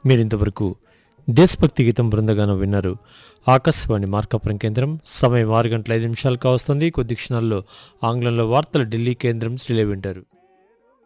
మీరింతవరకు దేశభక్తి గీతం బృందగానం విన్నారు. ఆకాశవాణి మార్కాపురం కేంద్రం. సమయం 6 గంటల 5 నిమిషాలు కావస్తుంది. కొద్ది క్షణాల్లో ఆంగ్లంలో వార్తలు ఢిల్లీ కేంద్రం శ్రీలే వింటారు.